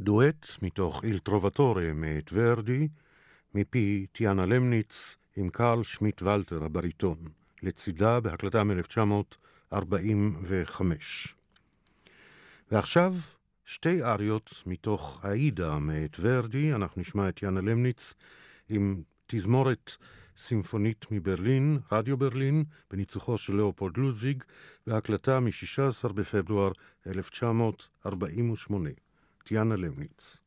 דואט מתוך איל טרובטורה מאת ורדי, מפי טיאנה למניץ עם קרל שמיט ולטר הבריטון, לצידה בהקלטה מ-1945. ועכשיו שתי אריות מתוך האידה מאת ורדי. אנחנו נשמע את טיאנה למניץ עם תזמורת סימפונית מברלין, רדיו ברלין, בניצוחו של לאופולד לודוויג, בהקלטה מ-16 בפברואר 1948. טיאנה למניץ.